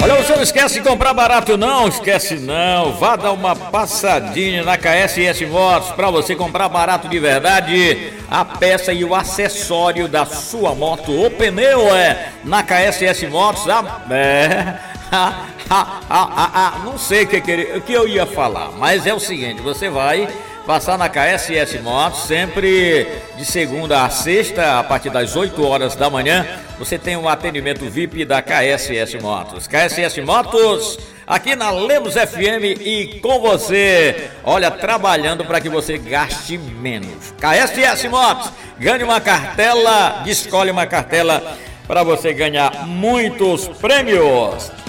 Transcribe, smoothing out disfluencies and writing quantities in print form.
Olha, você não esquece de comprar barato não, esquece não. Vá dar uma passadinha na KSS Motos para você comprar barato de verdade. A peça e o acessório da sua moto, o pneu na KSS Motos. Não sei o que eu ia falar, mas é o seguinte, você vai passar na KSS Motos, sempre de segunda a sexta, a partir das 8 horas da manhã, você tem um atendimento VIP da KSS Motos. KSS Motos, aqui na Lemos FM e com você, olha, trabalhando para que você gaste menos. KSS Motos, ganhe uma cartela, escolhe uma cartela para você ganhar muitos prêmios.